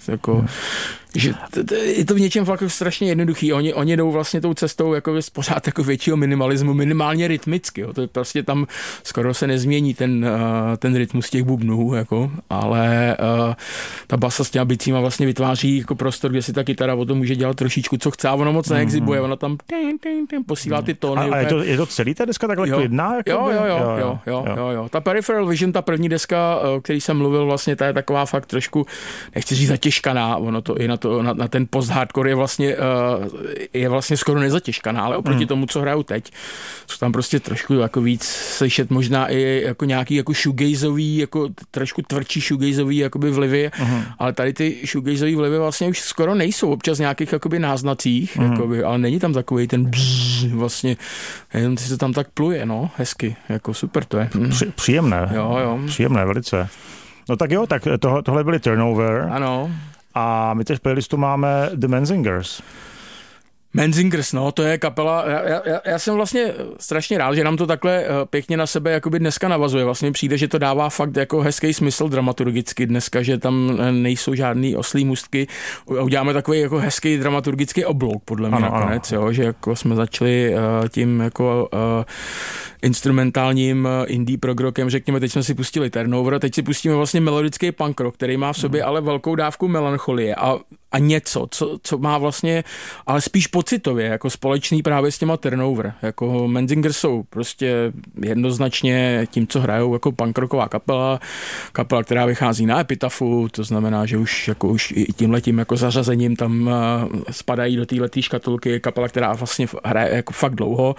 jako, že je to v něčem fakt strašně jednoduchý. Oni jdou vlastně tou cestou jako pořád jako většího minimalismu, minimálně rytmicky. Jo. To je prostě tam skoro se nezmění ten rytmus těch bubnů, jako, ale ta basa s těma bicíma vlastně vytváří jako prostor, kde si ta kytara o tom může dělat trošičku, co chce, a ono moc neexibuje, ona tam posílá ty tóny. A je to celý ta deska takhle klidná? Jo. Ta Peripheral Vision, ta první deska, o který jsem mluvil, vlastně ta je taková fakt trošku, nechci říct zatěžkaná, ono to i na ten post-hardcore je vlastně skoro nezatěžkaná, ale oproti tomu, co hraju teď, jsou tam prostě trošku jako víc slyšet možná i jako nějaký jako shoegazový, jako trošku tvrdší shoegazový jakoby vlivy, ale tady ty shoegazový vlivy vlastně už skoro nejsou, občas nějakých jakoby náznacích, jakoby, ale není tam takový ten bzz, vlastně, jenom si to tam tak pluje, no, hezky, jako super to je. Příjemné. Jo. Příjemné, velice. No tak jo, tak tohle byly Turnover. Ano. A my teď v playlistu máme The Menzingers. Menzingers, no, to je kapela, já jsem vlastně strašně rád, že nám to takhle pěkně na sebe jakoby dneska navazuje. Vlastně přijde, že to dává fakt jako hezký smysl dramaturgicky dneska, že tam nejsou žádný oslí můstky. Uděláme takový jako hezký dramaturgický oblouk, podle mě nakonec, jo, že jako jsme začali tím jako instrumentálním indie progrokem, řekněme, teď jsme si pustili Turnover, teď si pustíme vlastně melodický punk rock, který má v sobě ale velkou dávku melancholie a něco, co má vlastně, ale spíš pocitově, jako společný právě s těma Turnover. Jako Menzingers jsou prostě jednoznačně tím, co hrajou, jako punk rocková kapela, která vychází na Epitafu, to znamená, že už i tímhletím jako zařazením tam spadají do téhletý škatulky, kapela, která vlastně hraje jako fakt dlouho.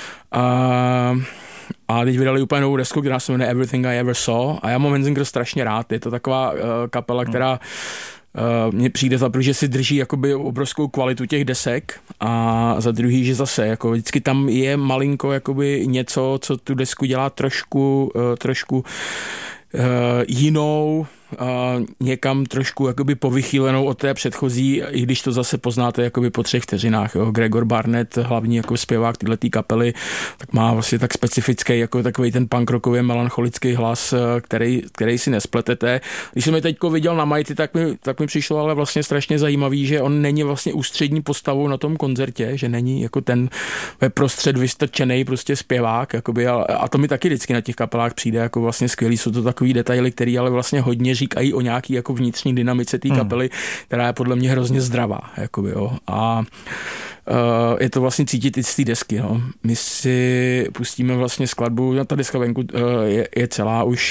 A teď vydali úplně novou desku, která se jmenuje Everything I Ever Saw, a já mám Menzingers strašně rád. Je to taková kapela, která mně přijde za první, že si drží jakoby obrovskou kvalitu těch desek, a za druhý, že zase jako vždycky tam je malinko jakoby něco, co tu desku dělá trošku jinou, někam trošku jakoby povychýlenou od té předchozí, i když to zase poznáte jakoby po 3 vteřinách. Jo. Gregor Barnett, hlavní jako zpěvák tyhletý kapely, tak má vlastně tak specifický jako takový ten punk rockově melancholický hlas, který si nespletete. Když jsem je teďko viděl na Mighty, tak mi přišlo ale vlastně strašně zajímavý, že on není vlastně ústřední postavou na tom koncertě, že není jako ten ve prostřed vystrčený prostě zpěvák, jakoby, a to mi taky vždycky na těch kapelách přijde jako vlastně skvělý. Jsou to takový detaily, který ale vlastně hodně říkají o nějaký jako vnitřní dynamice té kapely, která je podle mě hrozně zdravá. Jakoby, jo. A je to vlastně cítit i z té desky. No. My si pustíme vlastně skladbu, ta deska venku je celá už,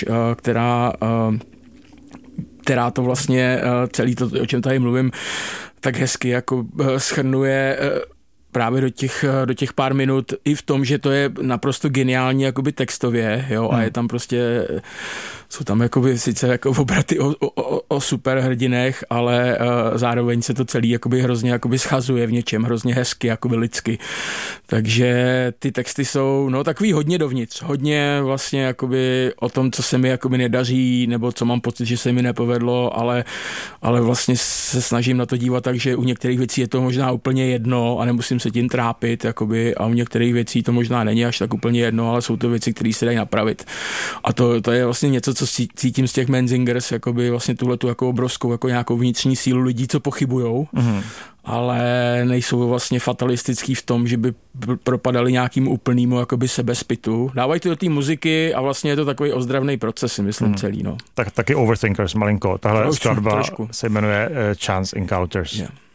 která to vlastně celý to, o čem tady mluvím, tak hezky jako shrnuje právě do těch pár minut i v tom, že to je naprosto geniální jakoby textově, jo, a je tam prostě, jsou tam jakoby sice jako obraty o superhrdinech, ale zároveň se to celý jakoby hrozně jakoby schazuje v něčem, hrozně hezky, jakoby lidsky. Takže ty texty jsou, no, takový hodně dovnitř, hodně vlastně jakoby o tom, co se mi jakoby nedaří, nebo co mám pocit, že se mi nepovedlo, ale vlastně se snažím na to dívat tak, že u některých věcí je to možná úplně jedno a nemusím se tím trápit, jakoby, a u některých věcí to možná není až tak úplně jedno, ale jsou to věci, které se dají napravit. A to je vlastně něco, co cítím z těch Menzingers, jakoby vlastně tuhletu jako obrovskou jako nějakou vnitřní sílu lidí, co pochybujou, ale nejsou vlastně fatalistický v tom, že by propadali nějakým úplnému jakoby sebezpitu. Dávají to do té muziky a vlastně je to takový ozdravný proces, myslím, celý. No. Tak taky Overthinkers malinko. Tahle skladba se jmenuje Chance Encounters. Yeah.